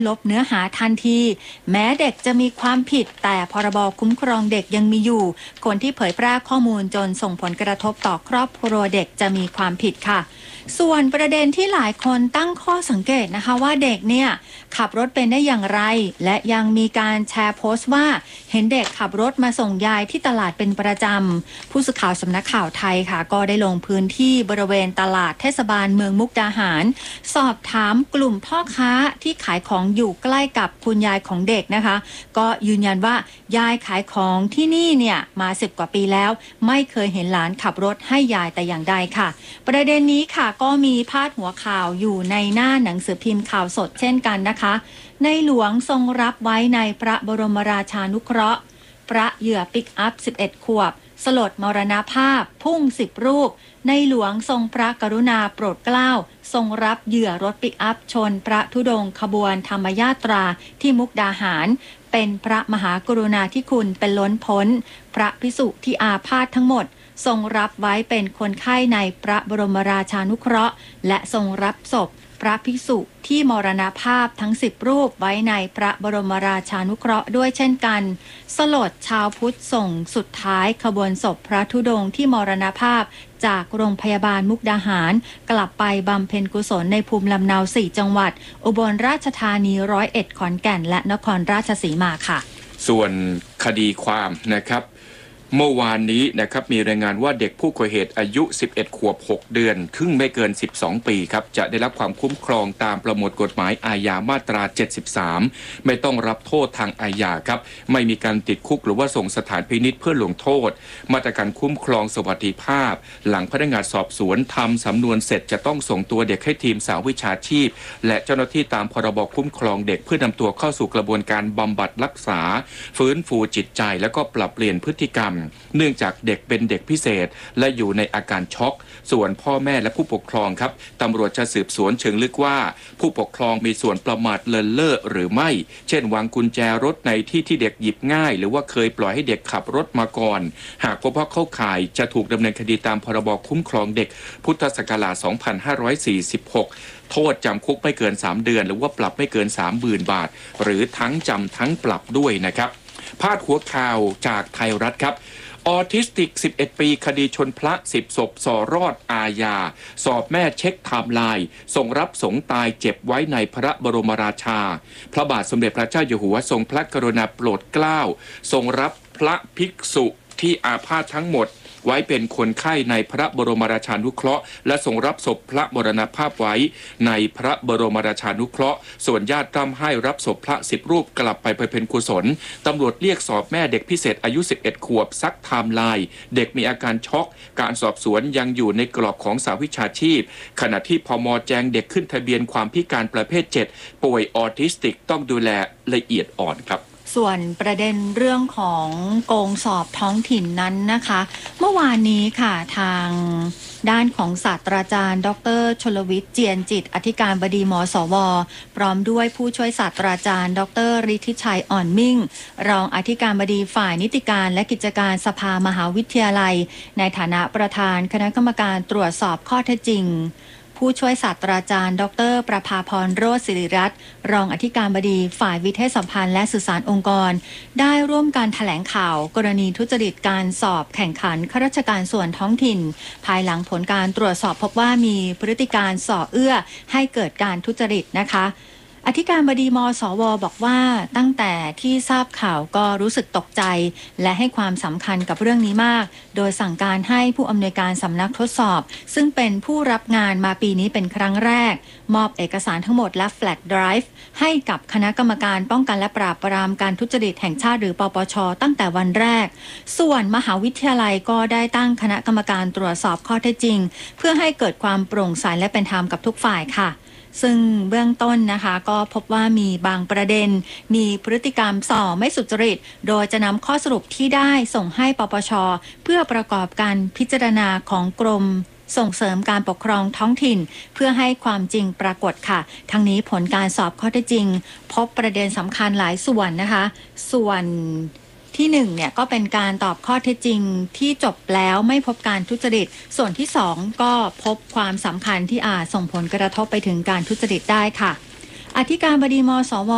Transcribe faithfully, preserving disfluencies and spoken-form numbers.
ลบเนื้อหาทันทีแม้เด็กจะมีความผิดแต่พรบคุ้มครองเด็กยังมีอยู่คนที่เผยแพร่ข้อมูลจนส่งผลกระทบต่อครอบครัวเด็กจะมีความผิดค่ะส่วนประเด็นที่หลายคนตั้งข้อสังเกตนะคะว่าเด็กเนี่ยขับรถเป็นได้อย่างไรและยังมีการแชร์โพสต์ว่าเห็นเด็กขับรถมาส่งยายที่ตลาดเป็นประจำผู้สื่อข่าวสำนักข่าวไทยค่ะก็ได้ลงพื้นที่บริเวณตลาดเทศบาลเมืองมุกดาหารสอบถามกลุ่มพ่อค้าที่ขายของอยู่ใกล้กับคุณยายของเด็กนะคะก็ยืนยันว่ายายขายของที่นี่เนี่ยมาสิบกว่าปีแล้วไม่เคยเห็นหลานขับรถให้ยายแต่อย่างใดค่ะประเด็นนี้ค่ะก็มีพาดหัวข่าวอยู่ในหน้าหนังสือพิมพ์ข่าวสดเช่นกันนะคะในหลวงทรงรับไว้ในพระบรมราชานุเคราะห์พระเหยื่อปิกอัพสิบเอ็ดขวบสลดมรณภาพพุ่งสิบรูปในหลวงทรงพระกรุณาโปรดเกล้าทรงรับเหยื่อรถปิกอัพชนพระธุดงค์ขบวนธรรมญาตราที่มุกดาหารเป็นพระมหากรุณาธิคุณเป็นล้นพ้นพระภิกษุที่อาพาธทั้งหมดทรงรับไว้เป็นคนไข้ในพระบรมราชานุเคราะห์และทรงรับศพพระภิกษุที่มรณภาพทั้งสิบรูปไว้ในพระบรมราชานุเคราะห์ด้วยเช่นกันสลดชาวพุทธส่งสุดท้ายขบวนศพพระธุดงค์ที่มรณภาพจากโรงพยาบาลมุกดาหารกลับไปบำเพ็ญกุศลในภูมิลำเนาสี่จังหวัดอุบลราชธานีร้อยเอ็ดขอนแก่นและนครราชสีมาค่ะส่วนคดีความนะครับเมื่อวานนี้นะครับมีรายงานว่าเด็กผู้ก่อเหตุอายุสิบเอ็ดขวบหกเดือนครึ่งไม่เกินสิบสองปีครับจะได้รับความคุ้มครองตามประมวลกฎหมายอาญามาตราเจ็ดสิบสามไม่ต้องรับโทษทางอาญาครับไม่มีการติดคุกหรือว่าส่งสถานพินิจเพื่อลงโทษมาตรการคุ้มครองสวัสดิภาพหลังพนักงานสอบสวนทำสำนวนเสร็จจะต้องส่งตัวเด็กให้ทีมสหวิชาชีพและเจ้าหน้าที่ตามพรบคุ้มครองเด็กเพื่อนำตัวเข้าสู่กระบวนการบำบัดรักษาฟื้นฟูจิตใจแล้วก็ปรับเปลี่ยนพฤติกรรมเนื่องจากเด็กเป็นเด็กพิเศษและอยู่ในอาการช็อกส่วนพ่อแม่และผู้ปกครองครับตำรวจจะสืบสวนเชิงลึกว่าผู้ปกครองมีส่วนประมาทเลินเล่อหรือไม่เช่นวางกุญแจรถในที่ที่เด็กหยิบง่ายหรือว่าเคยปล่อยให้เด็กขับรถมาก่อนหากพบว่าเข้าข่ายจะถูกดำเนินคดีตามพรบคุ้มครองเด็กพุทธศักราชสองพันห้าร้อยสี่สิบหกโทษจำคุกไม่เกินสามเดือนหรือว่าปรับไม่เกิน สามหมื่น บาทหรือทั้งจำทั้งปรับด้วยนะครับพาดหัวข่าวจากไทยรัฐครับออทิสติกสิบเอ็ดปีคดีชนพระสิบศพสอรอดอาญาสอบแม่เช็คไทม์ไลน์ส่งรับสงตายเจ็บไว้ในพระบรมราชาพระบาทสมเด็จพระเจ้าอยู่หัวทรงพระกรุณาโปรดเกล้าทรงรับพระภิกษุที่อาพาธทั้งหมดไว้เป็นคนไข้ในพระบรมราชานุเคราะห์และทรงรับศพพระมรณภาพไว้ในพระบรมราชานุเคราะห์ส่วนญาติร่ำให้รับศพพระสิบรูปกลับไปบำเพ็ญกุศลตำรวจเรียกสอบแม่เด็กพิเศษอายุสิบเอ็ดขวบซักไทม์ไลน์เด็กมีอาการช็อกการสอบสวนยังอยู่ในกรอบของสหวิชาชีพขณะที่พม.แจ้งเด็กขึ้นทะเบียนความพิการประเภทเจ็ดป่วยออทิสติกต้องดูแลละเอียดอ่อนครับส่วนประเด็นเรื่องของโกงสอบท้องถิ่นนั้นนะคะเมื่อวานนี้ค่ะทางด้านของศาสตราจารย์ดร.ชลวิทย์เจียนจิตอธิการบดีมสว.พร้อมด้วยผู้ช่วยศาสตราจารย์ดร.ฤทธิชัยอ่อนมิ่งรองอธิการบดีฝ่ายนิติการและกิจการสภามหาวิทยาลัยในฐานะประธานคณะกรรมการตรวจสอบข้อเท็จจริงผู้ช่วยศาสตราจารย์ดร.ประภาพรโรจน์ศิริรัตน์รองอธิการบดีฝ่ายวิเทศสัมพันธ์และสื่อสารองค์กรได้ร่วมการแถลงข่าวกรณีทุจริตการสอบแข่งขันข้าราชการส่วนท้องถิ่นภายหลังผลการตรวจสอบพบว่ามีพฤติการส่อเอื้อให้เกิดการทุจริตนะคะอธิการบดีมสว.บอกว่าตั้งแต่ที่ทราบข่าวก็รู้สึกตกใจและให้ความสำคัญกับเรื่องนี้มากโดยสั่งการให้ผู้อำนวยการสำนักทดสอบซึ่งเป็นผู้รับงานมาปีนี้เป็นครั้งแรกมอบเอกสารทั้งหมดและแฟลชไดรฟ์ให้กับคณะกรรมการป้องกันและปราบปรามการทุจริตแห่งชาติหรือปปช.ตั้งแต่วันแรกส่วนมหาวิทยาลัยก็ได้ตั้งคณะกรรมการตรวจสอบข้อเท็จจริงเพื่อให้เกิดความโปร่งใสและเป็นธรรมกับทุกฝ่ายค่ะซึ่งเบื้องต้นนะคะก็พบว่ามีบางประเด็นมีพฤติกรรมส่อไม่สุจริตโดยจะนำข้อสรุปที่ได้ส่งให้ปปช.เพื่อประกอบการพิจารณาของกรมส่งเสริมการปกครองท้องถิ่นเพื่อให้ความจริงปรากฏค่ะทั้งนี้ผลการสอบข้อเท็จจริงพบประเด็นสำคัญหลายส่วนนะคะส่วนที่หนึ่งเนี่ยก็เป็นการตอบข้อเท็จจริงที่จบแล้วไม่พบการทุจริตส่วนที่สองก็พบความสำคัญที่อาจส่งผลกระทบไปถึงการทุจริตได้ค่ะอธิการบดีมสว